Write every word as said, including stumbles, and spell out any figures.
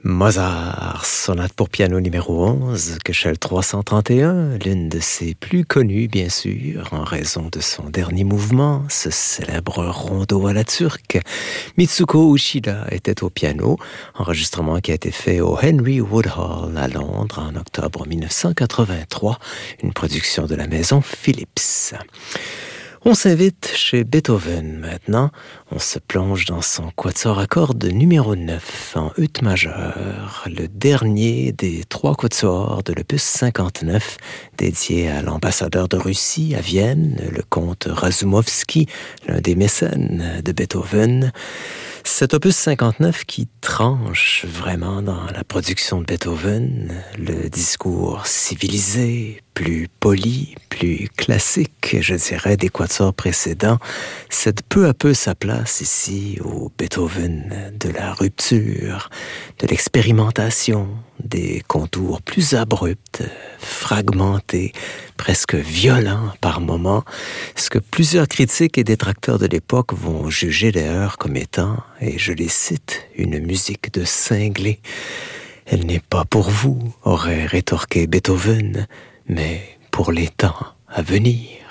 Mozart, sonate pour piano numéro onze, Köchel trois cent trente et un, l'une de ses plus connues bien sûr, en raison de son dernier mouvement, ce célèbre rondo à la turque. Mitsuko Uchida était au piano, enregistrement qui a été fait au Henry Woodhall à Londres en octobre mille neuf cent quatre-vingt-trois, une production de la maison Philips. On s'invite chez Beethoven maintenant. On se plonge dans son quatuor à cordes numéro neuf en ut majeur, le dernier des trois quatuors de l'opus cinquante-neuf, dédié à l'ambassadeur de Russie à Vienne, le comte Razumovsky, l'un des mécènes de Beethoven. Cet opus cinquante-neuf qui tranche vraiment dans la production de Beethoven, le discours civilisé, plus poli, plus classique, je dirais, des quatuors précédents, cède peu à peu sa place ici au Beethoven de la rupture, de l'expérimentation, des contours plus abrupts, fragmentés, presque violents par moments, ce que plusieurs critiques et détracteurs de l'époque vont juger d'ailleurs comme étant, et je les cite, une musique de cinglé. Elle n'est pas pour vous, aurait rétorqué Beethoven, mais pour les temps à venir.